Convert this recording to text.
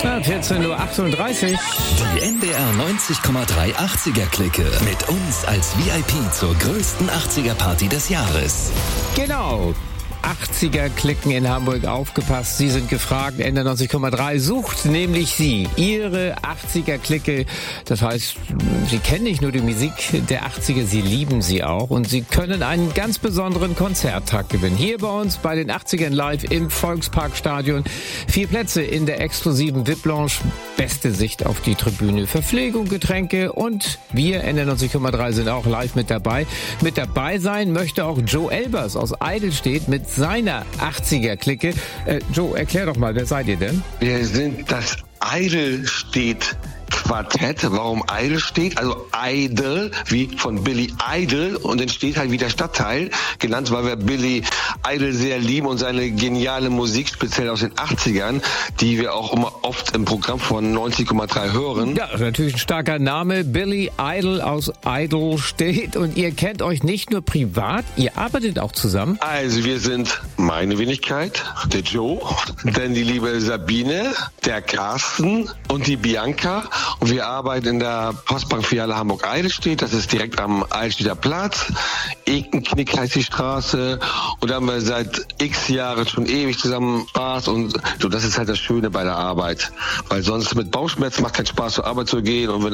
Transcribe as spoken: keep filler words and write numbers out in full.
Ja, vierzehn Uhr achtunddreißig. Die N D R neunzig Komma drei achtziger-Clique. Mit uns als V I P zur größten achtziger-Party des Jahres. Genau. achtziger-Clicken in Hamburg, aufgepasst, Sie sind gefragt. N D R neunzig Komma drei sucht nämlich Sie, Ihre achtziger-Clique. Das heißt, Sie kennen nicht nur die Musik der achtziger, Sie lieben sie auch. Und Sie können einen ganz besonderen Konzerttag gewinnen. Hier bei uns bei den achtzigern live im Volksparkstadion. Vier Plätze in der exklusiven V I P-Lounge. Beste Sicht auf die Tribüne. Verpflegung, Getränke und wir, N D R neunzig Komma drei, sind auch live mit dabei. Mit dabei sein möchte auch Joe Elbers aus Eidelstedt mit seiner achtziger-Clique. Äh, Joe, erklär doch mal, wer seid ihr denn? Wir sind das Eidelstedt Quartett. Warum Eidelstedt? Also Idol, wie von Billy Idol, und entsteht halt wie der Stadtteil, genannt, weil wir Billy Idol sehr lieben und seine geniale Musik, speziell aus den achtzigern, die wir auch immer oft im Programm von neunzig Komma drei hören. Ja, natürlich ein starker Name, Billy Idol aus Eidelstedt, und ihr kennt euch nicht nur privat, ihr arbeitet auch zusammen. Also wir sind meine Wenigkeit, der Joe, dann die liebe Sabine, der Carsten und die Bianca. Und wir arbeiten in der Postbankfiliale Hamburg-Eidelstedt. Das ist direkt am Eidelstedter Platz. Ekenknick heißt die Straße. Und da haben wir seit x Jahren schon ewig zusammen Spaß. Und so, das ist halt das Schöne bei der Arbeit. Weil sonst mit Bauchschmerzen macht keinen Spaß, zur Arbeit zu gehen. Und wenn